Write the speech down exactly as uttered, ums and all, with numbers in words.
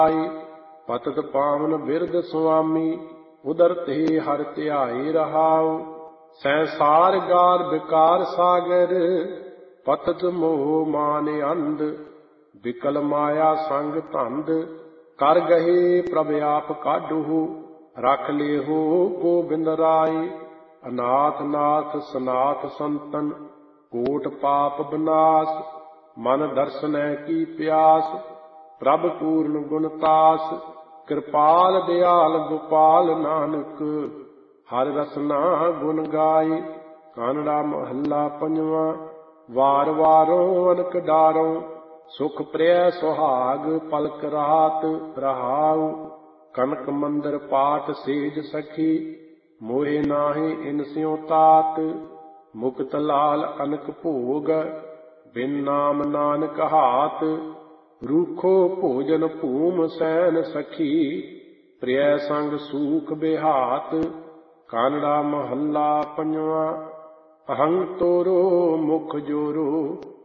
ਪਤਿਤ ਪਾਵਨ ਬਿਰਧ ਸੁਆਮੀ ਉਦਰ ਤੇ ਹਰਿ ਧਿਆਏ ਰਹਾਉ। ਸੰਸਾਰ ਗਾਰ ਵਿਕਾਰ ਸਾਗਰ ਪਤਿਤ ਮੋਹ ਮਾਨ ਅੰਧ। ਵਿਕਲ ਮਾਇਆ ਸੰਗ ਧੰਦ ਕਰ ਗਏ ਪ੍ਰਭ ਆਪ ਕਾਢੂ। ਰਖ ਲਿਹੋ ਗੋਬਿੰਦ ਰਾਏ ਅਨਾਥ ਨਾਥ ਸਨਾਥ ਸੰਤਨ। ਕੋਟ ਪਾਪ ਬਨਾਸ ਮਨ ਦਰਸਨੈ ਕੀ ਪਿਆਸ। ਪ੍ਰਭ ਪੂਰਨ ਗੁਣ ਤਾਸ ਕਿਰਪਾਲ ਦਿਆਲ ਗੋਪਾਲ ਨਾਨਕ। ਹਰਿ ਰਸਨਾ ਗੁਣ ਗਾਏ। ਕਾਨੜਾ ਮਹੱਲਾ ਪੰਜਵਾਂ। ਵਾਰ ਵਾਰੋਂ ਅਨਕ ਡਾਰੋਂ ਸੁਖ ਪ੍ਰਿਆ ਸੁਹਾਗ ਪਲਕ ਰਾਤ ਰਹਾਉ। ਕਨਕ ਮੰਦਰ ਪਾਠ ਸੇਜ ਸਖੀ ਮੋਹਿ ਨਾਹਿ ਇਨ ਸਿਉ ਤਾਤ। ਮੁਕਤ ਲਾਲ ਅਨਕ ਭੋਗ ਬਿਨ ਨਾਮ ਨਾਨਕ ਹਾਤ। ਰੂਖੋ ਭੋਜਨ ਭੂਮ ਸੈਨ ਸਖੀ ਪ੍ਰਿਆ ਸੰਗ ਸੂਖ ਬਿਹਾਤ। ਕਾਨੜਾ ਮਹੱਲਾ ਪੰਜਵਾਂ। ਅਹੰ ਤੋਰੋ ਮੁਖ ਜੋਰੋ